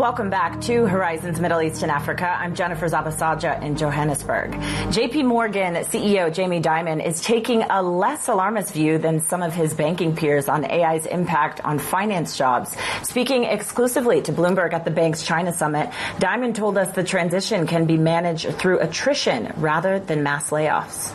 Welcome back to Horizons Middle East and Africa. I'm Jennifer Zabasaja in Johannesburg. JP Morgan CEO Jamie Dimon is taking a less alarmist view than some of his banking peers on AI's impact on finance jobs. Speaking exclusively to Bloomberg at the bank's China summit, Dimon told us the transition can be managed through attrition rather than mass layoffs.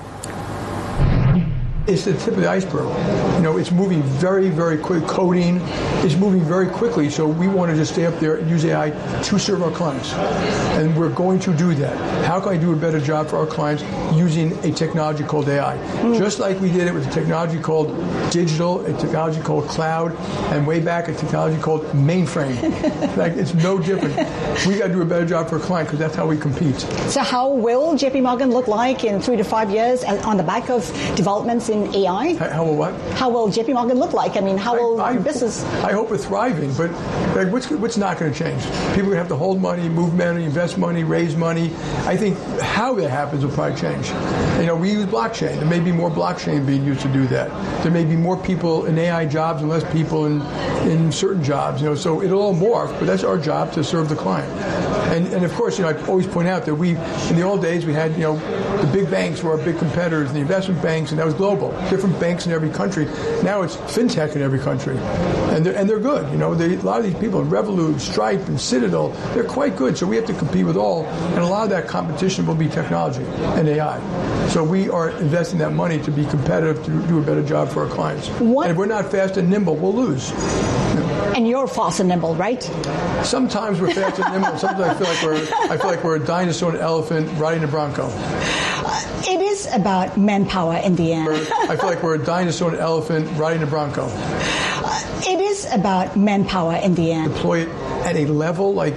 It's the tip of the iceberg. You know, it's moving very, very quick. Coding is moving very quickly, so we want to just stay up there and use AI to serve our clients. And we're going to do that. How can I do a better job for our clients using a technology called AI? Just like we did it with a technology called digital, a technology called cloud, and way back a technology called mainframe. Like, it's no different. We got to do a better job for a client because that's how we compete. So how will JP Morgan look like in 3 to 5 years on the back of developments in AI? How will what? How will JP Morgan look like? I mean, how will business? I hope it's thriving, but like, what's not going to change? People are going to have to hold money, move money, invest money, raise money. I think how that happens will probably change. You know, we use blockchain. There may be more blockchain being used to do that. There may be more people in AI jobs and less people in certain jobs. You know, so it'll all morph, but that's our job to serve the client. And of course, you know, I always point out that in the old days, we had, you know, the big banks were our big competitors, the investment banks, and that was global. Different banks in every country. Now it's fintech in every country, and they're good. You know, a lot of these people, Revolut, Stripe, and Citadel, they're quite good. So we have to compete with all, and a lot of that competition will be technology and AI. So we are investing that money to be competitive, to do a better job for our clients. And if we're not fast and nimble, we'll lose. And you're fast and nimble, right? Sometimes we're fast and nimble. Sometimes I feel like we're a dinosaur and an elephant riding a bronco. It is about manpower in the end. I feel like we're a dinosaur and an elephant riding a bronco. It is about manpower in the end. Deploy it at a level like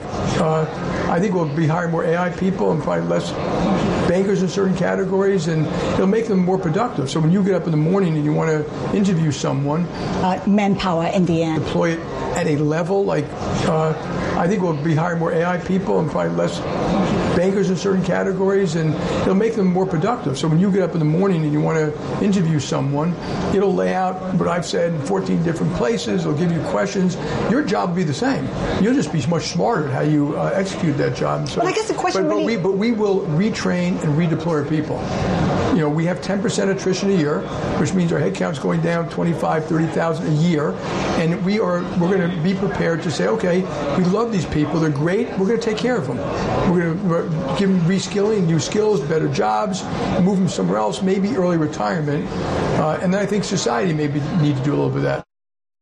I think we'll be hiring more AI people and probably less bankers in certain categories, and it'll make them more productive. So when you get up in the morning and you want to interview someone, manpower in the end. Deploy it at a level like I think we'll be hiring more AI people and probably less bankers in certain categories, and it'll make them more productive. So when you get up in the morning and you want to interview someone, it'll lay out what I've said in 14 different places. It'll give you questions. Your job will be the same. You'll just be much smarter at how you execute that job. So, but I guess the question but we will retrain and redeploy our people. You know, we have 10% attrition a year, which means our headcount's going down 25, 30,000 a year, and we're going to be prepared to say, okay, we love these people, they're great, we're going to take care of them. We're going to give them reskilling, new skills, better jobs, move them somewhere else, maybe early retirement, and then I think society maybe need to do a little bit of that.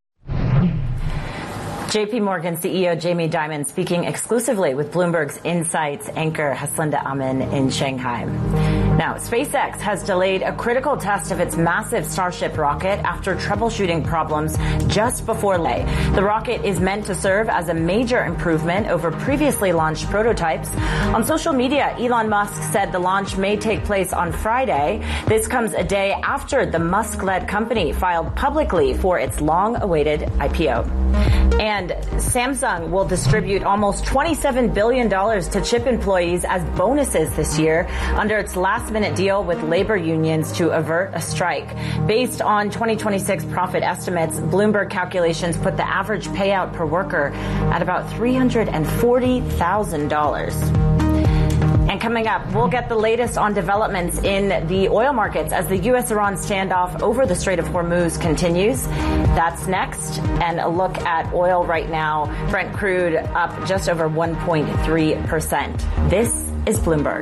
JP Morgan CEO Jamie Dimon speaking exclusively with Bloomberg's Insights anchor Haslinda Amin in Shanghai. Now, SpaceX has delayed a critical test of its massive Starship rocket after troubleshooting problems just before lay. The rocket is meant to serve as a major improvement over previously launched prototypes. On social media, Elon Musk said the launch may take place on Friday. This comes a day after the Musk-led company filed publicly for its long-awaited IPO. And Samsung will distribute almost $27 billion to chip employees as bonuses this year under its last-minute deal with labor unions to avert a strike. Based on 2026 profit estimates, Bloomberg calculations put the average payout per worker at about $340,000. And coming up, we'll get the latest on developments in the oil markets as the U.S.-Iran standoff over the Strait of Hormuz continues. That's next. And a look at oil right now. Brent crude up just over 1.3%. This is Bloomberg.